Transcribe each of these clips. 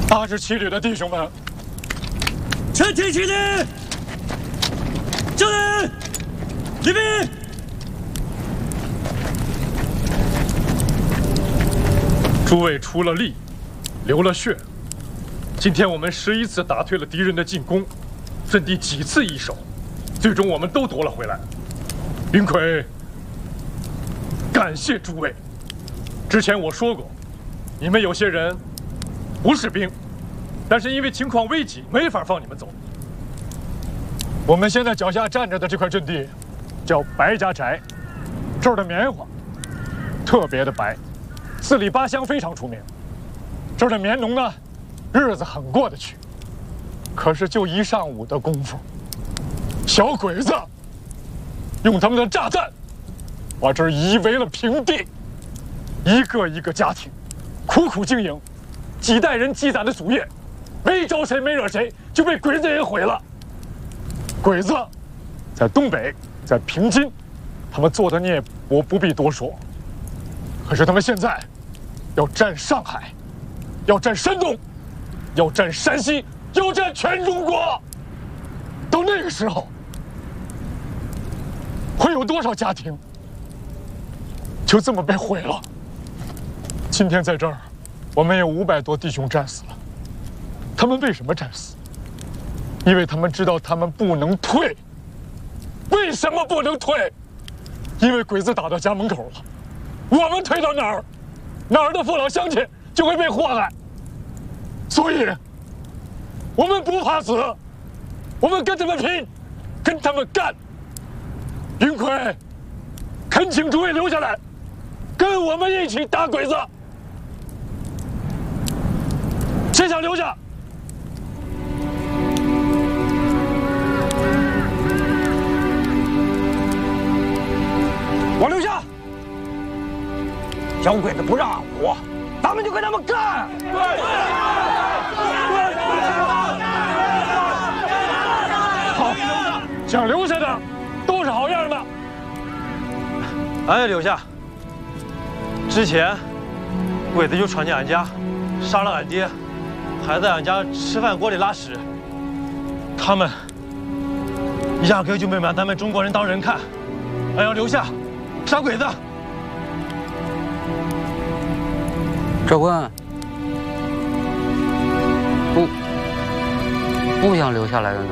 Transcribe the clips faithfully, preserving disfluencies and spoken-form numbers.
八十七旅的弟兄们， 全体起立！敬礼！礼毕！ 诸位出了力，流了血。今天我们十一次打退了敌人的进攻，阵地几次易手，最终我们都夺了回来。云魁，感谢诸位。之前我说过，你们有些人不是兵，但是因为情况危急，没法放你们走。我们现在脚下站着的这块阵地，叫白家宅，这儿的棉花特别的白，四里八乡非常出名。这儿的棉农呢，日子很过得去，可是就一上午的功夫，小鬼子用他们的炸弹把这儿夷为了平地，一个一个家庭苦苦经营，几代人积攒的祖业，没招谁没惹谁，就被鬼子给毁了。鬼子在东北，在平津，他们做的孽我不必多说。可是他们现在要占上海，要占山东，要占山西，要占全中国。到那个时候，会有多少家庭就这么被毁了？今天在这儿，我们有五百多弟兄战死了。他们为什么战死？因为他们知道他们不能退。为什么不能退？因为鬼子打到家门口了，我们退到哪儿，哪儿的父老乡亲就会被祸害。所以，我们不怕死，我们跟他们拼，跟他们干。云魁，恳请诸位留下来，跟我们一起打鬼子。谁想留下？ 我留下。小鬼子不让活，咱们就跟他们干。 好，想留下的都是好样的。 俺也留下。之前鬼子就闯进俺家，杀了俺爹，还在俺家吃饭锅里拉屎。他们压根就没把咱们中国人当人看。俺要留下，杀鬼子。 长官，不不想留下来的呢？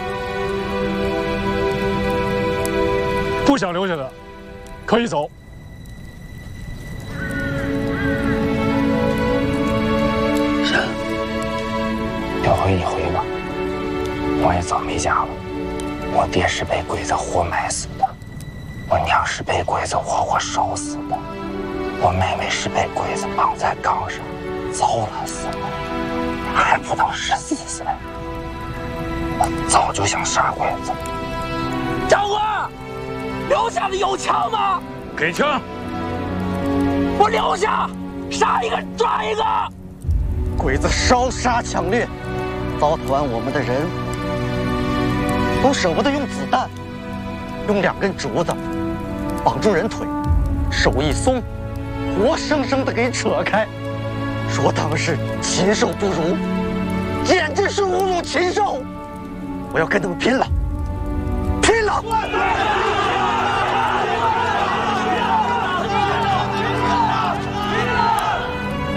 不想留下的，可以走。 神，要回你回吧，我也早没家了。我爹是被鬼子活埋死的，我娘是被鬼子活活烧死的，我妹妹是被鬼子绑在杠上揍了死的，还不到十四岁，我早就想杀鬼子。 长官，留下的有枪吗？ 给枪！ 我留下，杀一个抓一个。 鬼子烧杀抢掠，糟蹋完我们的人，都舍不得用子弹，用两根竹子绑住人腿，手一松，活生生的给扯开，说他们是禽兽不如，简直是侮辱禽兽！我要跟他们拼了，拼了！